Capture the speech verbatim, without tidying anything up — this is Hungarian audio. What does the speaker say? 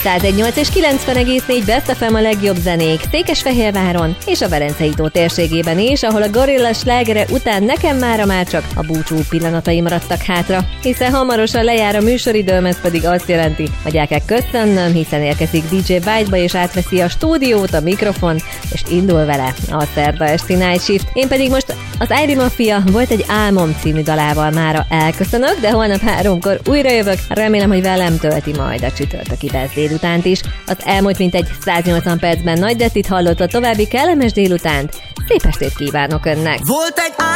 száz egy nyolc és kilencven egész négy Best ef em a legjobb zenék Székesfehérváron és a Velencei tó térségében is, ahol a Gorilla slágere után nekem mára már csak a búcsú pillanatai maradtak hátra, hiszen hamarosan lejár a műsoridőm, ez pedig azt jelenti, hogy el kell köszönnöm, hiszen érkezik dé dzsé Byte-ba és átveszi a stúdiót, a mikrofon, és indul vele a szerda esti Night Shift. Én pedig most az I D Mafia Volt egy álmom című dalával mára elköszönök, de holnap háromkor újra jövök, remélem, hogy velem tölti majd a csütörtöki Best délutánt is. Az elmúlt mintegy száznyolcvan percben Nagy Dettit hallott, a további kellemes délutánt. Szép estét kívánok önnek! Volt egy